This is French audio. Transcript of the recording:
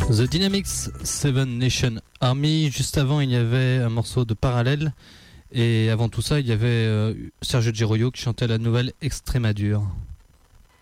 The Dynamics, Seven Nation Army. Juste avant, il y avait un morceau de Parallèle. Et avant tout ça, il y avait Sergio Geroyo qui chantait la nouvelle Extremadure.